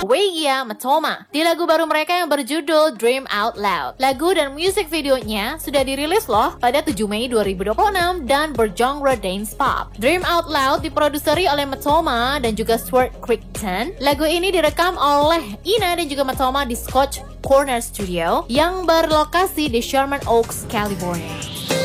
Weiya Matoma di lagu baru mereka yang berjudul Dream Out Loud. Lagu dan musik videonya sudah dirilis loh pada 7 Mei 2026 dan bergenre dance pop. Dream Out Loud diproduseri oleh Matoma dan juga Stuart Crichton. Lagu ini direkam oleh Ina dan juga Matoma di Scotch Corner Studio yang berlokasi di Sherman Oaks, California.